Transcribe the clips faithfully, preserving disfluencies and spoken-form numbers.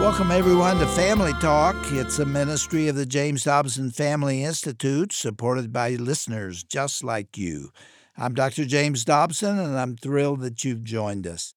Welcome, everyone, to Family Talk. It's a ministry of the James Dobson Family Institute, supported by listeners just like you. I'm Doctor James Dobson, and I'm thrilled that you've joined us.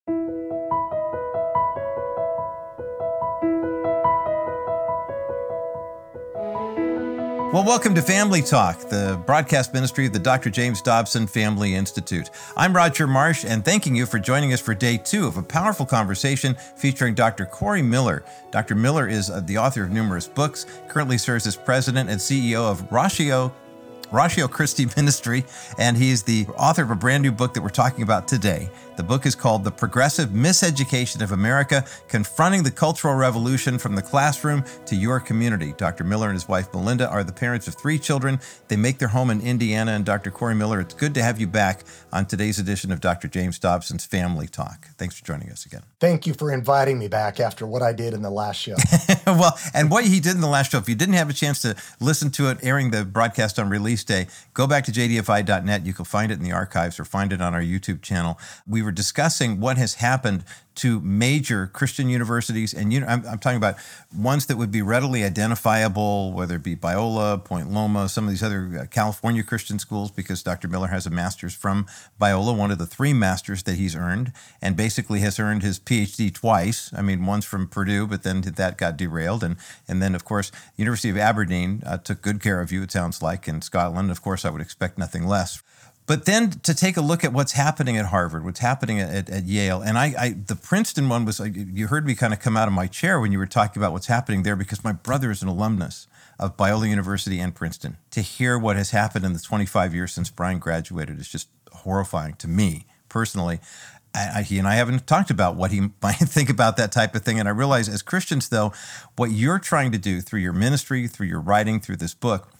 Well, welcome to Family Talk, the broadcast ministry of the Doctor James Dobson Family Institute. I'm Roger Marsh, and thanking you for joining us for day two of a powerful conversation featuring Doctor Corey Miller. Doctor Miller is the author of numerous books, currently serves as president and C E O of Ratio Ratio Christi Ministry, and he's the author of a brand new book that we're talking about today. The book is called The Progressive Miseducation of America, Confronting the Cultural Revolution from the Classroom to Your Community. Doctor Miller and his wife Melinda are the parents of three children. They make their home in Indiana. And Doctor Corey Miller, it's good to have you back on today's edition of Doctor James Dobson's Family Talk. Thanks for joining us again. Thank you for inviting me back after what I did in the last show. Well, and what he did in the last show, if you didn't have a chance to listen to it airing the broadcast on release day, go back to j d f i dot net. You can find it in the archives or find it on our YouTube channel. We were discussing what has happened to major Christian universities, and you know, I'm, I'm talking about ones that would be readily identifiable, whether it be Biola, Point Loma, some of these other uh, California Christian schools, because Doctor Miller has a master's from Biola, one of the three masters that he's earned, and basically has earned his P H D twice. I mean, once from Purdue, but then that got derailed, and and then, of course, University of Aberdeen uh, took good care of you, it sounds like, in Scotland. Of course, I would expect nothing less. But then to take a look at what's happening at Harvard, what's happening at, at, at Yale, and I, I, the Princeton one was, you heard me kind of come out of my chair when you were talking about what's happening there, because my brother is an alumnus of Biola University and Princeton. To hear what has happened in the twenty-five years since Brian graduated is just horrifying to me personally. I, he and I haven't talked about what he might think about that type of thing. And I realize as Christians, though, what you're trying to do through your ministry, through your writing, through this book,